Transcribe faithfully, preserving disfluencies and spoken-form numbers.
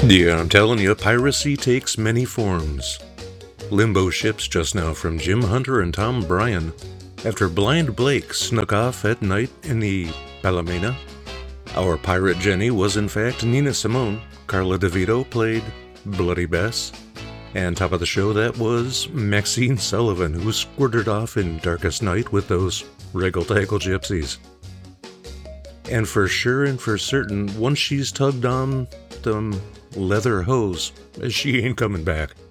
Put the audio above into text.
Yeah, I'm telling you, piracy takes many forms. Limbo ships just now from Jim Hunter and Tom Bryan. After Blind Blake snuck off at night in the Palomena, our pirate Jenny was in fact Nina Simone. Carla DeVito played Bloody Bess. And top of the show, that was Maxine Sullivan, who squirted off in Darkest Night with those Regal-Taggle gypsies. And for sure and for certain, once she's tugged on them leather hose, she ain't coming back.